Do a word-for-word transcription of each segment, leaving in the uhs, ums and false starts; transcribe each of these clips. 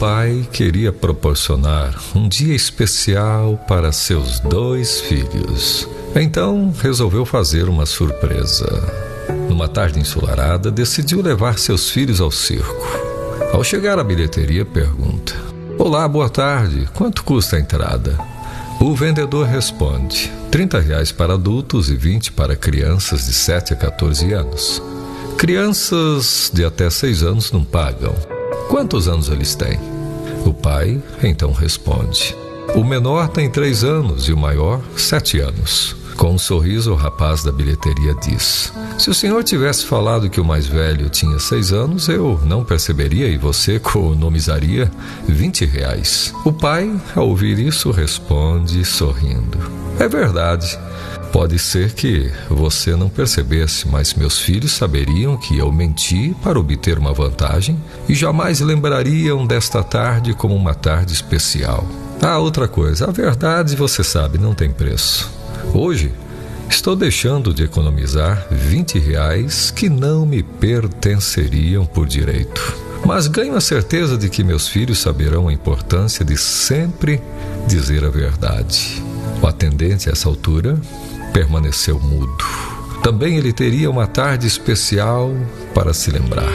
pai queria proporcionar um dia especial para seus dois filhos. Então, resolveu fazer uma surpresa. Numa tarde ensolarada, decidiu levar seus filhos ao circo. Ao chegar à bilheteria, pergunta: "Olá, boa tarde. Quanto custa a entrada?" O vendedor responde: trinta reais para adultos e vinte para crianças de sete a quatorze anos. Crianças de até seis anos não pagam. Quantos anos eles têm? O pai então responde: o menor tem três anos e o maior sete anos. Com um sorriso, o rapaz da bilheteria diz: se o senhor tivesse falado que o mais velho tinha seis anos, eu não perceberia e você economizaria vinte reais. O pai, ao ouvir isso, responde sorrindo: é verdade. Pode ser que você não percebesse, mas meus filhos saberiam que eu menti para obter uma vantagem e jamais lembrariam desta tarde como uma tarde especial. Ah, outra coisa, a verdade, você sabe, não tem preço. Hoje, estou deixando de economizar vinte reais que não me pertenceriam por direito. Mas ganho a certeza de que meus filhos saberão a importância de sempre dizer a verdade. O atendente, a essa altura, permaneceu mudo. Também ele teria uma tarde especial para se lembrar.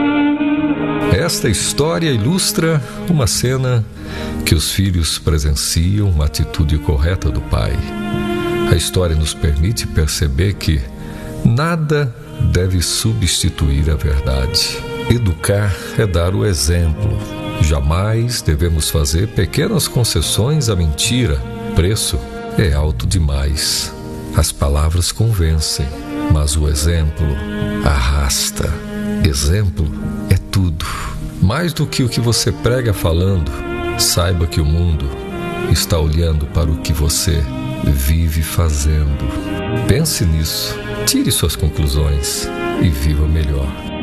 Esta história ilustra uma cena que os filhos presenciam uma atitude correta do pai. A história nos permite perceber que nada deve substituir a verdade. Educar é dar o exemplo. Jamais devemos fazer pequenas concessões à mentira. O preço é alto demais. As palavras convencem, mas o exemplo arrasta. Exemplo é tudo. Mais do que o que você prega falando, saiba que o mundo está olhando para o que você vive fazendo. Pense nisso, tire suas conclusões e viva melhor.